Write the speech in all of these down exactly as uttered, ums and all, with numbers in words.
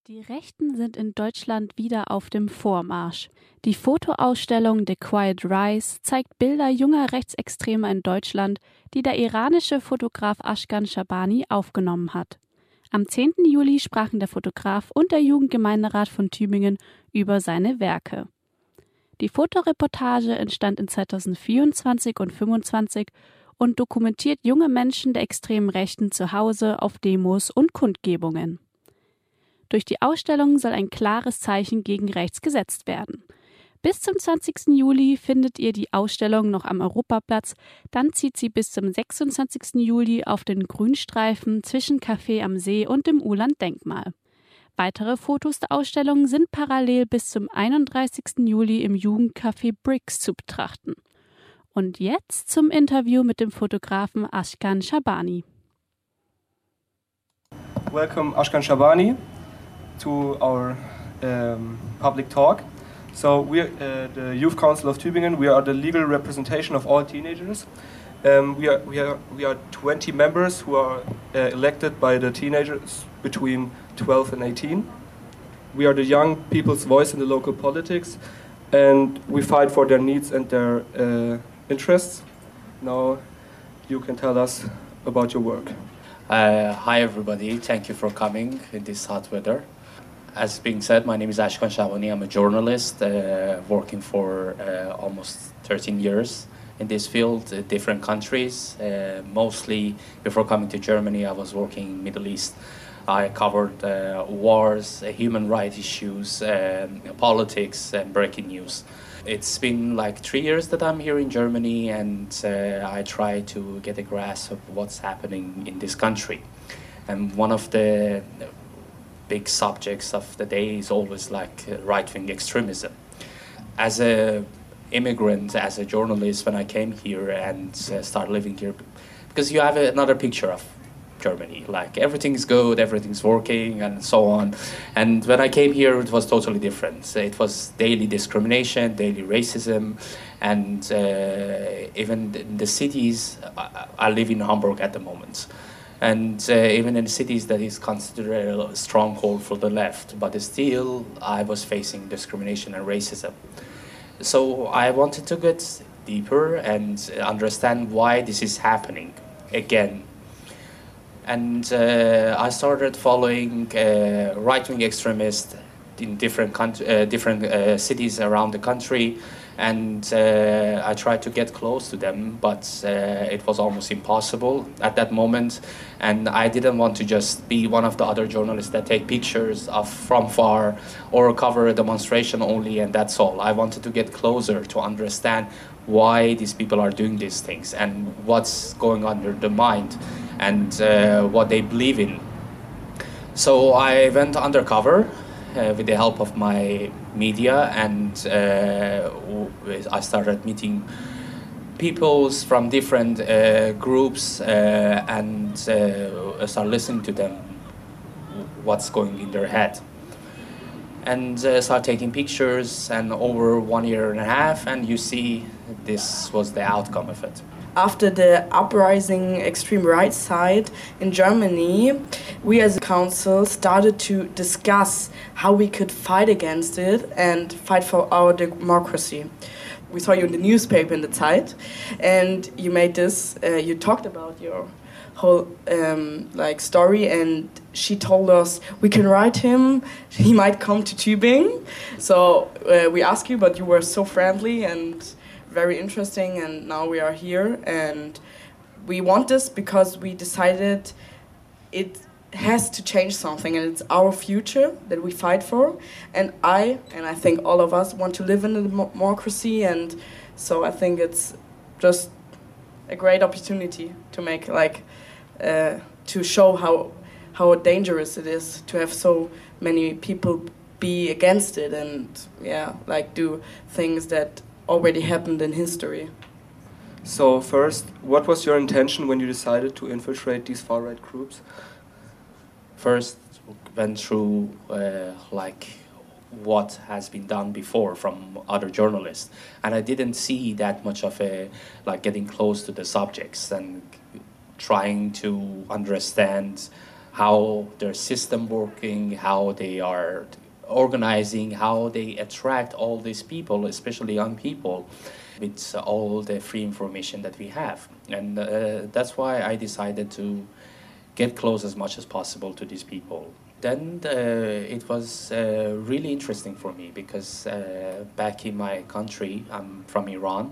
Die Rechten sind in Deutschland wieder auf dem Vormarsch. Die Fotoausstellung The Quiet Rise zeigt Bilder junger Rechtsextremer in Deutschland, die der iranische Fotograf Ashkan Shabani aufgenommen hat. Am zehnten Juli sprachen der Fotograf und der Jugendgemeinderat von Tübingen über seine Werke. Die Fotoreportage entstand in zweitausendvierundzwanzig und zweitausendfünfundzwanzig und dokumentiert junge Menschen der extremen Rechten zu Hause auf Demos und Kundgebungen. Durch die Ausstellung soll ein klares Zeichen gegen rechts gesetzt werden. Bis zum zwanzigsten Juli findet ihr die Ausstellung noch am Europaplatz, dann zieht sie bis zum sechsundzwanzigsten Juli auf den Grünstreifen zwischen Café am See und dem Uhland-Denkmal. Weitere Fotos der Ausstellung sind parallel bis zum einunddreißigsten Juli im Jugendcafé Bricks zu betrachten. Und jetzt zum Interview mit dem Fotografen Ashkan Shabani. Welcome Ashkan Shabani to our um, public talk. So we are uh, the Youth Council of Tübingen. We are the legal representation of all teenagers. Um, we are we are we are twenty members who are uh, elected by the teenagers between twelve and eighteen. We are the young people's voice in the local politics, and we fight for their needs and their uh, interests. Now you can tell us about your work. Uh, hi everybody, thank you for coming in this hot weather. As being said, my name is Ashkan Shabani. I'm a journalist uh, working for uh, almost thirteen years in this field, uh, different countries. Uh, mostly before coming to Germany, I was working in Middle East. I covered uh, wars, uh, human rights issues, um, politics, and breaking news. It's been like three years that I'm here in Germany, and uh, I try to get a grasp of what's happening in this country. And one of the big subjects of the day is always like uh, right-wing extremism. As a immigrant, as a journalist, when I came here and uh, started living here, because you have another picture of Germany, like everything's good, everything's working, and so on. And when I came here, it was totally different. It was daily discrimination, daily racism, and uh, even in the cities. I, I live in Hamburg at the moment. And uh, even in cities that is considered a stronghold for the left, but still I was facing discrimination and racism. So I wanted to get deeper and understand why this is happening again. And uh, I started following uh, right-wing extremists in different country, uh, different uh, cities around the country. And uh, I tried to get close to them, but uh, it was almost impossible at that moment. And I didn't want to just be one of the other journalists that take pictures of from far or cover a demonstration only, and that's all. I wanted to get closer to understand why these people are doing these things and what's going under the mind and uh, what they believe in. So I went undercover Uh, with the help of my media, and uh, I started meeting people from different uh, groups uh, and uh, started listening to them, what's going in their head. And uh, started taking pictures, and over one year and a half, and you see this was the outcome of it. After the uprising extreme right side in Germany, we as a council started to discuss how we could fight against it and fight for our democracy. We saw you in the newspaper in the Zeit, and you made this, uh, you talked about your whole um, like story, and she told us we can write him, he might come to Tübingen. So uh, we asked you, but you were so friendly and very interesting, and now we are here, and we want this because we decided it has to change something, and it's our future that we fight for. And I, and I think all of us, want to live in a democracy, and so I think it's just a great opportunity to make like uh, to show how how dangerous it is to have so many people be against it, and yeah, like do things that already happened in history. So first, what was your intention when you decided to infiltrate these far-right groups? First, went through uh, like what has been done before from other journalists, and I didn't see that much of a like getting close to the subjects and trying to understand how their system working, how they are organizing, how they attract all these people, especially young people, with all the free information that we have. And uh, that's why I decided to get close as much as possible to these people. Then uh, it was uh, really interesting for me because uh, back in my country, I'm from Iran,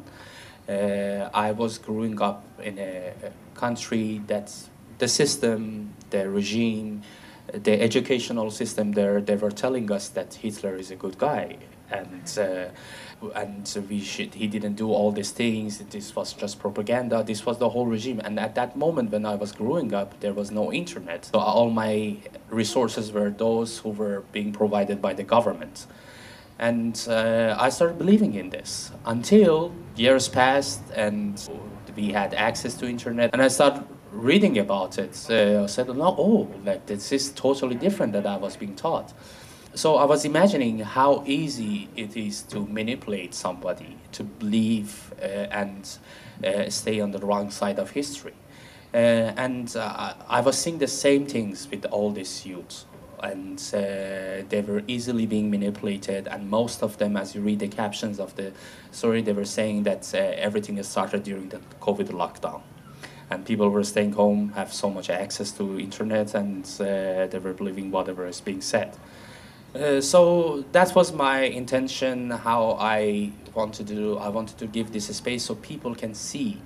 uh, I was growing up in a country that's the system, the regime, the educational system there, they were telling us that Hitler is a good guy, and uh, and we should, he didn't do all these things, this was just propaganda, this was the whole regime. And at that moment when I was growing up, there was no internet. So all my resources were those who were being provided by the government. And uh, I started believing in this until years passed and we had access to internet. And I started reading about it. Uh, I said, no, oh, like this is totally different than I was being taught. So I was imagining how easy it is to manipulate somebody to believe uh, and uh, stay on the wrong side of history. Uh, and uh, I was seeing the same things with all these youths. And uh, they were easily being manipulated, and most of them, as you read the captions of the story, they were saying that uh, everything has started during the COVID lockdown. And people were staying home, have so much access to internet, and uh, they were believing whatever is being said. Uh, so that was my intention, how I wanted to do. I wanted to give this a space so people can see.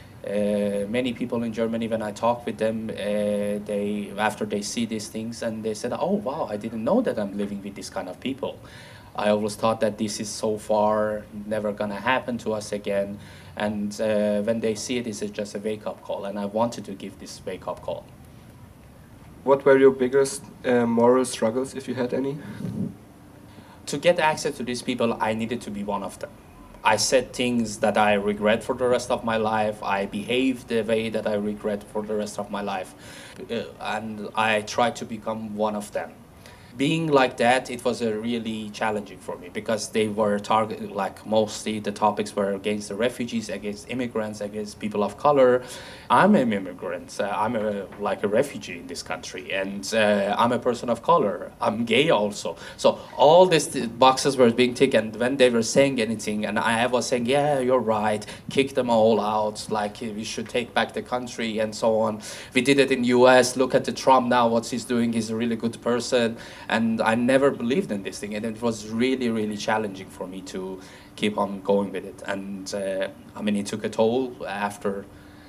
Uh, many people in Germany, when I talk with them, uh, they after they see these things, and they said, oh wow, I didn't know that I'm living with this kind of people. I always thought that this is so far, never gonna happen to us again. And uh, when they see it, it's just a wake-up call, and I wanted to give this wake-up call. What were your biggest uh, moral struggles, if you had any? To get access to these people, I needed to be one of them. I said things that I regret for the rest of my life. I behaved the way that I regret for the rest of my life. Uh, and I tried to become one of them. Being like that, it was a really challenging for me because they were targeted, like mostly the topics were against the refugees, against immigrants, against people of color. I'm an immigrant. Uh, I'm a, like a refugee in this country, and uh, I'm a person of color. I'm gay also. So all these boxes were being ticked, and when they were saying anything, and I was saying, yeah, you're right, kick them all out, like we should take back the country and so on. We did it in U S. Look at the Trump now, what he's doing. He's a really good person. And I never believed in this thing, and it was really, really challenging for me to keep on going with it. And uh, I mean, it took a toll after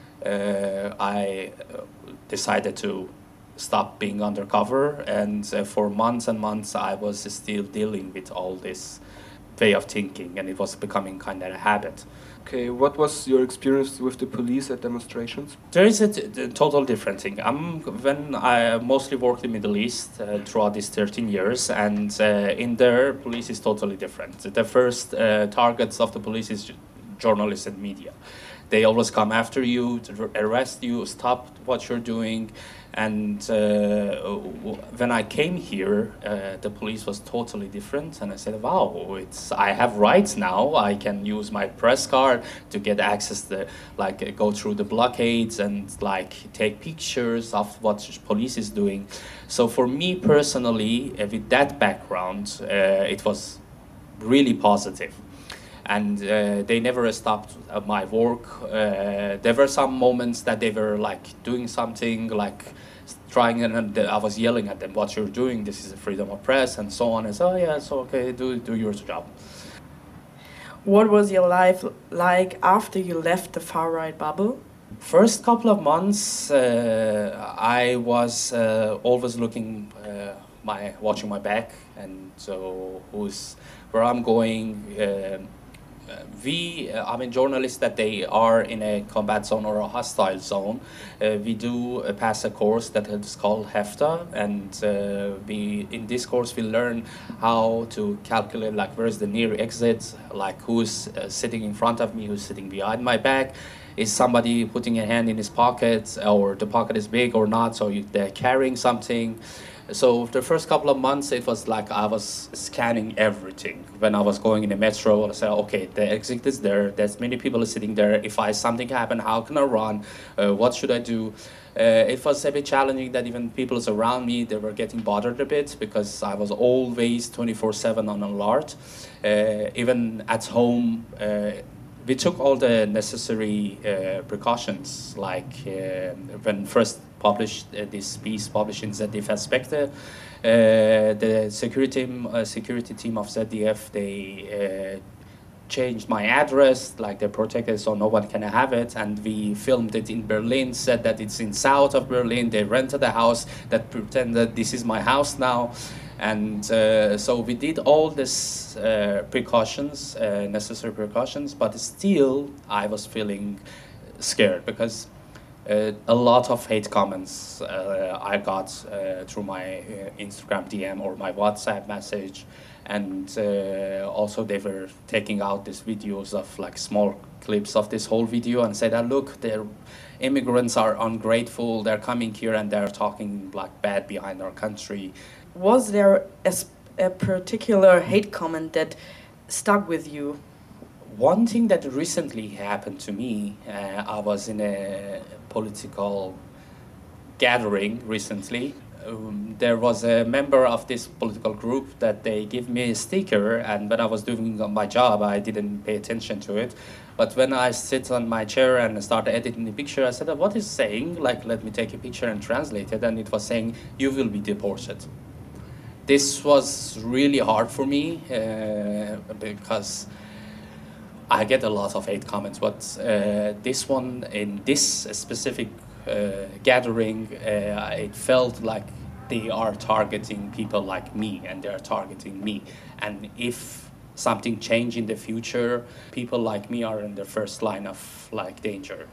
uh, I decided to stop being undercover, and uh, for months and months I was still dealing with all this way of thinking, and it was becoming kind of a habit. Okay, what was your experience with the police at demonstrations? There is a, t- a total different thing. I'm, when I mostly worked in the Middle East uh, throughout these thirteen years, and uh, in there, police is totally different. The first uh, targets of the police is journalists and media. They always come after you, to arrest you, stop what you're doing. And uh, when I came here, uh, the police was totally different. And I said, wow, it's, I have rights now. I can use my press card to get access to, like, go through the blockades and, like, take pictures of what police is doing. So for me personally, uh, with that background, uh, it was really positive. And uh, they never stopped uh, my work. Uh, there were some moments that they were like doing something, like trying, and I was yelling at them, what you're doing, this is a freedom of press, and so on. And so, oh, yeah, it's okay, do, do your job. What was your life like after you left the far-right bubble? First couple of months, uh, I was uh, always looking, uh, my watching my back, and so who's, where I'm going. Uh, Uh, we, uh, I mean, journalists that they are in a combat zone or a hostile zone, uh, we do uh, pass a course that is called HEFTA, and uh, we, in this course we learn how to calculate, like, where's the near exit, like who's uh, sitting in front of me, who's sitting behind my back, is somebody putting a hand in his pocket, or the pocket is big or not, so you, they're carrying something. So the first couple of months, it was like I was scanning everything. When I was going in the metro, I said, okay, the exit is there. There's many people sitting there. If I something happen, how can I run? Uh, what should I do? Uh, it was a bit challenging that even people around me, they were getting bothered a bit because I was always twenty-four seven on alert. Uh, even at home, uh, we took all the necessary uh, precautions, like uh, when first published uh, this piece published in Z D F Aspekte, uh, the security, uh, security team of Z D F, they uh, changed my address, like they protected so no one can have it, and we filmed it in Berlin, said that it's in south of Berlin. They rented a house that pretended this is my house now. And uh, so we did all these uh, precautions, uh, necessary precautions, but still I was feeling scared because uh, a lot of hate comments uh, I got uh, through my uh, Instagram D M or my WhatsApp message. And uh, also they were taking out these videos of like small clips of this whole video and said, oh, look, their immigrants are ungrateful, they're coming here and they're talking like bad behind our country. Was there a, a particular hate comment that stuck with you? One thing that recently happened to me, uh, I was in a political gathering recently. Um, there was a member of this political group that they give me a sticker, and when I was doing my job, I didn't pay attention to it. But when I sit on my chair and start editing the picture, I said, what is saying? Like, let me take a picture and translate it. And it was saying, you will be deported. This was really hard for me uh, because I get a lot of hate comments, but uh, this one, in this specific uh, gathering, uh, it felt like they are targeting people like me, and they are targeting me. And if something change in the future, people like me are in the first line of like danger.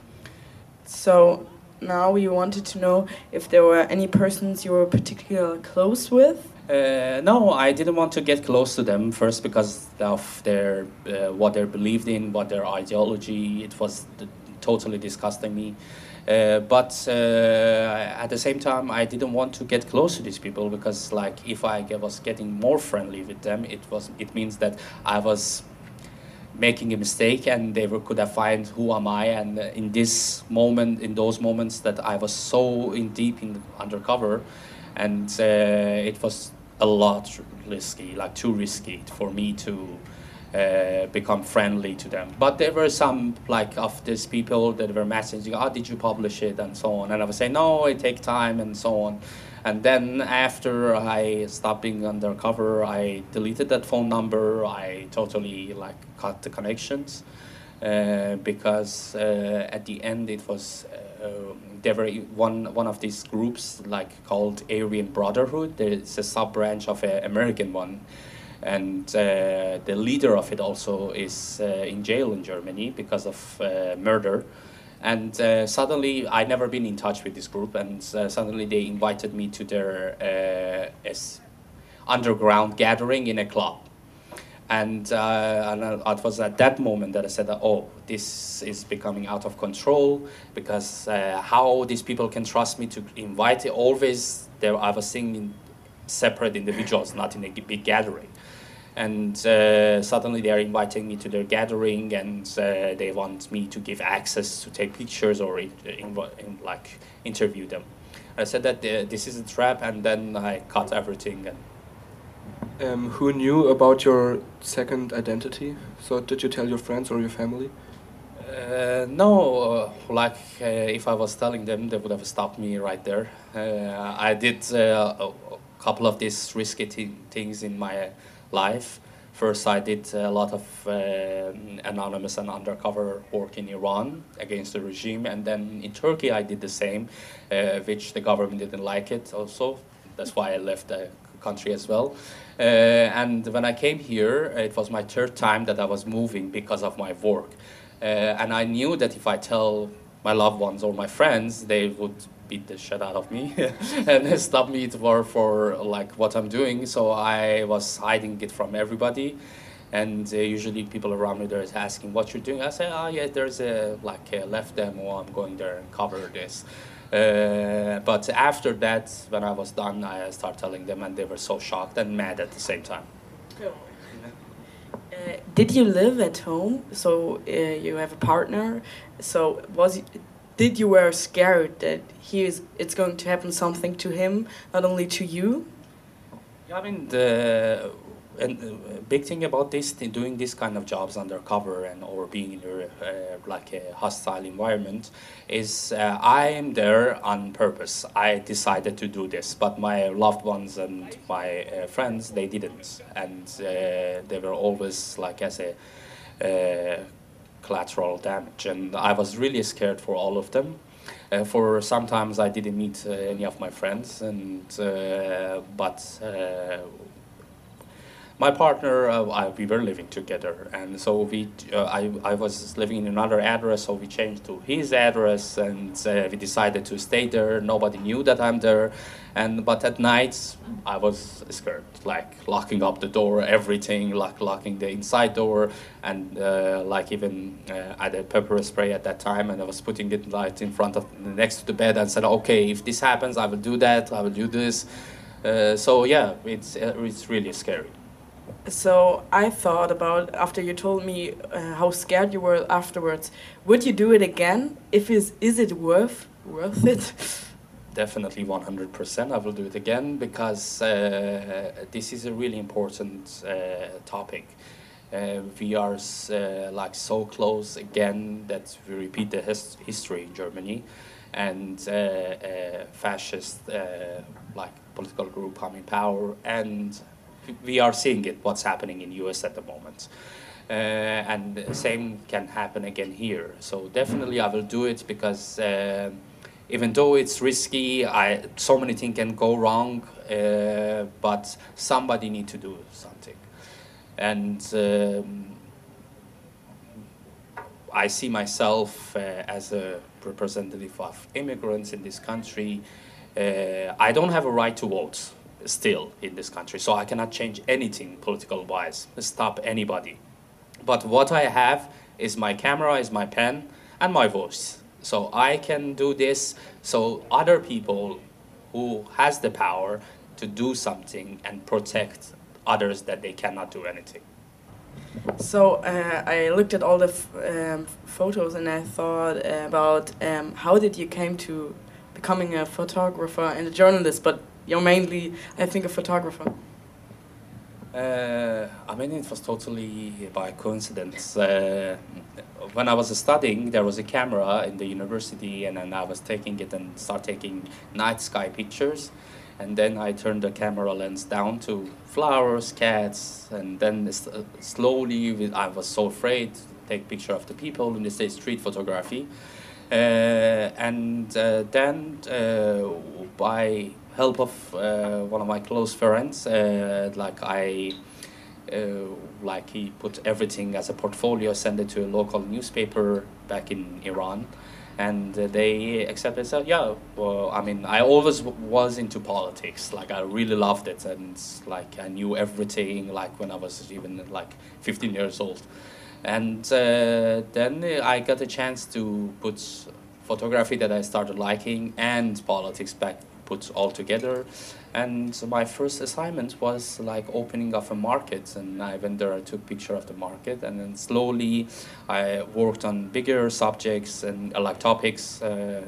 So now we wanted to know if there were any persons you were particularly close with. Uh, no, I didn't want to get close to them first because of their uh, what they believed in, what their ideology. It was th- totally disgusting me. Uh, but uh, at the same time, I didn't want to get close to these people because, like, if I was getting more friendly with them, it was it means that I was making a mistake, and they were, could have find who am I. And uh, in this moment, in those moments that I was so in deep in undercover, and uh, it was a lot risky, like too risky for me to uh, become friendly to them. But there were some like of these people that were messaging, oh, did you publish it, and so on. And I would say, no, it takes time, and so on. And then after I stopped being undercover, I deleted that phone number. I totally like cut the connections uh, because uh, at the end it was uh, there were one one of these groups like called Aryan Brotherhood. It's a sub branch of an American one, and uh, the leader of it also is uh, in jail in Germany because of uh, murder. And uh, suddenly, I'd never been in touch with this group, and uh, suddenly they invited me to their uh, s- underground gathering in a club. And, uh, and it was at that moment that I said, oh, this is becoming out of control, because uh, how these people can trust me to invite it, always, there, I was seeing in separate individuals, not in a big gathering. And uh, suddenly they are inviting me to their gathering, and uh, they want me to give access to take pictures or in, in, in, like interview them. I said that uh, this is a trap, and then I cut everything. And um, who knew about your second identity? So did you tell your friends or your family? Uh, no, uh, like uh, if I was telling them, they would have stopped me right there. Uh, I did uh, a, a couple of these risky t- things in my life. First, I did a lot of uh, anonymous and undercover work in Iran against the regime, and then in Turkey I did the same, uh, which the government didn't like it also. That's why I left the country as well. Uh, and when I came here, it was my third time that I was moving because of my work. Uh, and I knew that if I tell my loved ones or my friends, they would beat the shit out of me and stop me for, for like what I'm doing. So I was hiding it from everybody. And uh, usually people around me, they're asking what you're doing. I say, oh yeah, there's a like a left demo, I'm going there and cover this. Uh, but after that, when I was done, I started telling them, and they were so shocked and mad at the same time. Uh, did you live at home? So uh, you have a partner. So was it, did you were scared that he is it's going to happen something to him, not only to you? Yeah, I mean the and uh, big thing about this, doing this kind of jobs undercover and or being in a, uh, like a hostile environment, is uh, I am there on purpose. I decided to do this, but my loved ones and my uh, friends, they didn't, and uh, they were always like as a uh, collateral damage, and I was really scared for all of them. Uh, for sometimes I didn't meet uh, any of my friends, and uh, but. Uh, My partner, uh, I, we were living together, and so we. Uh, I I was living in another address, so we changed to his address, and uh, we decided to stay there. Nobody knew that I'm there, and but at night I was scared, like locking up the door, everything, like locking the inside door, and uh, like even uh, I had a pepper spray at that time, and I was putting it right in front of next to the bed, and said, okay, if this happens, I will do that, I will do this. Uh, so yeah, it's uh, it's really scary. So I thought about, after you told me uh, how scared you were afterwards, would you do it again? If is is it worth worth it? Definitely one hundred percent I will do it again, because uh, this is a really important uh, topic. Uh, we are uh, like so close again that we repeat the his history in Germany, and uh, uh, fascist uh, like political group come in power, and we are seeing it, what's happening in U S at the moment. Uh, and the same can happen again here. So definitely I will do it, because uh, even though it's risky, I, so many things can go wrong, uh, but somebody need to do something. And um, I see myself uh, as a representative of immigrants in this country. Uh, I don't have a right to vote still in this country, so I cannot change anything political wise, stop anybody. But what I have is my camera, is my pen, and my voice. So I can do this, so other people who has the power to do something and protect others that they cannot do anything. So uh, I looked at all the f um, photos, and I thought uh, about um, how did you came to becoming a photographer and a journalist, but you're mainly, I think, a photographer. Uh, I mean, it was totally by coincidence. Uh, when I was studying, there was a camera in the university, and then I was taking it and start taking night sky pictures. And then I turned the camera lens down to flowers, cats, and then uh, slowly, I was so afraid to take picture of the people, and they say street photography. Uh, and uh, then uh, by help of uh, one of my close friends, uh, like I, uh, like he put everything as a portfolio, sent it to a local newspaper back in Iran, and uh, they accepted. So yeah, well, I mean, I always w was into politics. Like I really loved it, and like I knew everything. Like when I was even like fifteen years old, and uh, then I got a chance to put photography that I started liking and politics back put all together. And my first assignment was like opening of a market, and I went there, I took picture of the market, and then slowly I worked on bigger subjects and uh, like topics, uh,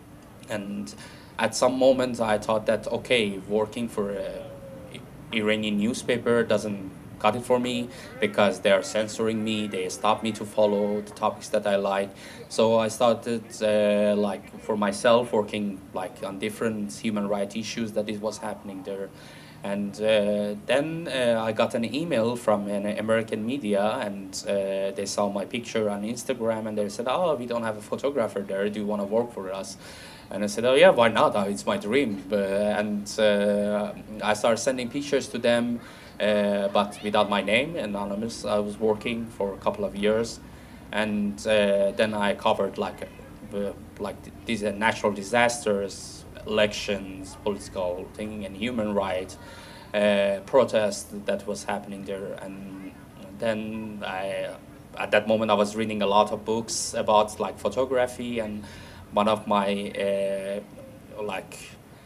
and at some moment I thought that okay, working for a Iranian newspaper doesn't cut it for me, because they are censoring me, they stop me to follow the topics that I like. So I started uh, like for myself working like on different human rights issues that it was happening there. And uh, then uh, I got an email from an American media, and uh, they saw my picture on Instagram, and they said, oh, we don't have a photographer there, do you want to work for us? And I said, oh yeah, why not? Oh, it's my dream. Uh, and uh, I started sending pictures to them, uh, but without my name, anonymous. I was working for a couple of years, and uh, then I covered like uh, like these uh, natural disasters, elections, political thing, and human rights uh, protest that was happening there. And then I, at that moment, I was reading a lot of books about like photography, and one of my uh, like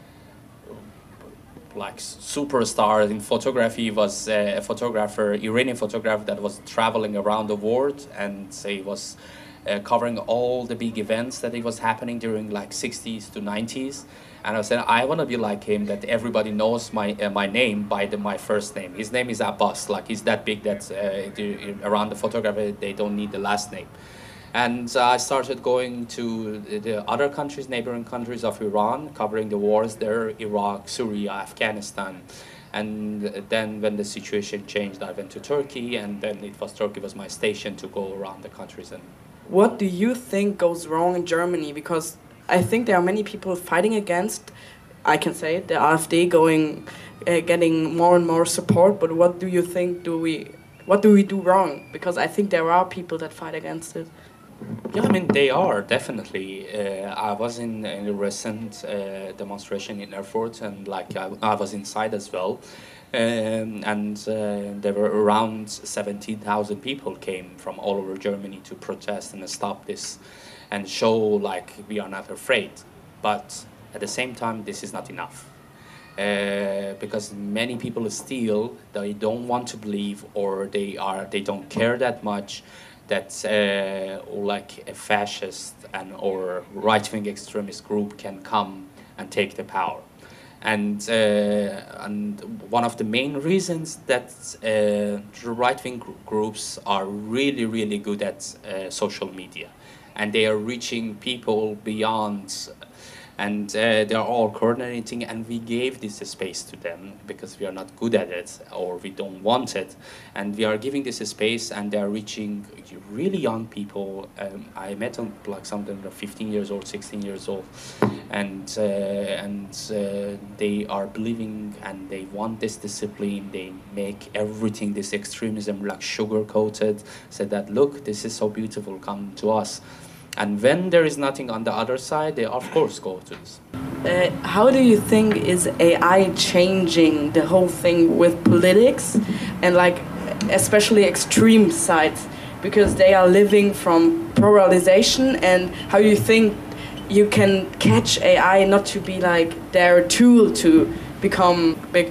like superstars in photography was uh, a photographer, Iranian photographer that was traveling around the world, and he was uh, covering all the big events that it was happening during like sixties to nineties. And I said, I want to be like him, that everybody knows my uh, my name by the, my first name. His name is Abbas, like he's that big that uh, the, around the photographer they don't need the last name. And uh, I started going to the other countries, neighboring countries of Iran, covering the wars there, Iraq, Syria, Afghanistan. And then when the situation changed, I went to Turkey, and then it was Turkey was my station to go around the countries. And what do you think goes wrong in Germany? Because I think there are many people fighting against, I can say it, the AfD going, uh, getting more and more support. But what do you think? Do we, what do we do wrong? Because I think there are people that fight against it. Yeah, I mean, they are, definitely. Uh, I was in, in a recent uh, demonstration in Erfurt, and like I, I was inside as well. Um, and uh, there were around seventeen thousand people came from all over Germany to protest and stop this and show like we are not afraid. But at the same time, this is not enough. Uh, because many people still, they don't want to believe, or they are they don't care that much that uh, like a fascist and or right-wing extremist group can come and take the power. And uh, and one of the main reasons that uh, right-wing gr groups are really, really good at uh, social media, and they are reaching people beyond, and uh, they are all coordinating, and we gave this space to them because we are not good at it, or we don't want it, and we are giving this space, and they are reaching really young people. Um, I met them, like some of them are fifteen years old, sixteen years old, and uh, and uh, they are believing, and they want this discipline. They make everything, this extremism, like sugar-coated, said that, look, this is so beautiful, come to us. And when there is nothing on the other side, they of course go to this. Uh, how do you think is A I changing the whole thing with politics and like especially extreme sides, because they are living from polarization? And how do you think you can catch A I not to be like their tool to become big?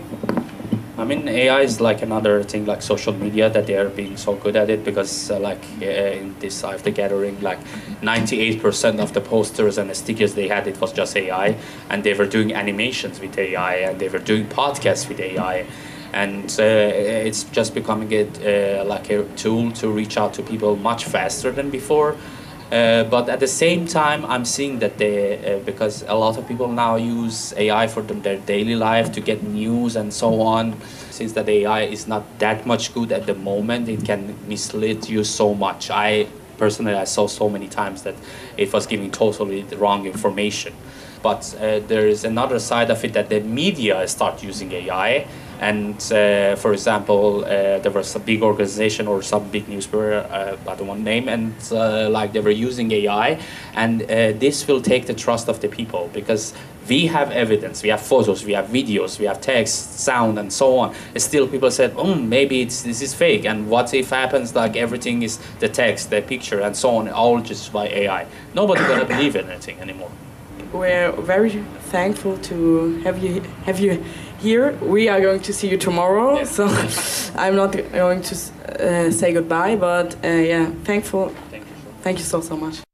I mean, A I is like another thing, like social media, that they are being so good at it, because uh, like uh, in this I F D gathering, like ninety-eight percent of the posters and the stickers they had, it was just A I, and they were doing animations with A I, and they were doing podcasts with A I, and uh, it's just becoming it uh, like a tool to reach out to people much faster than before. Uh, but at the same time, I'm seeing that they, uh, because a lot of people now use A I for them, their daily life to get news and so on. Since that A I is not that much good at the moment, it can mislead you so much. I personally, I saw so many times that it was giving totally the wrong information. But uh, there is another side of it, that the media start using A I. And uh, for example, uh, there was a big organization or some big newspaper, uh, I don't want to name, and uh, like they were using A I, and uh, this will take the trust of the people, because we have evidence, we have photos, we have videos, we have text, sound, and so on. And still people said, oh, maybe it's, this is fake, and what if happens like everything is the text, the picture, and so on, all just by A I. Nobody's gonna believe in anything anymore. We're very thankful to have you have you here. We are going to see you tomorrow, yeah. So I'm not going to uh, say goodbye, but uh, yeah, thankful. Thank you. Thank you so so much.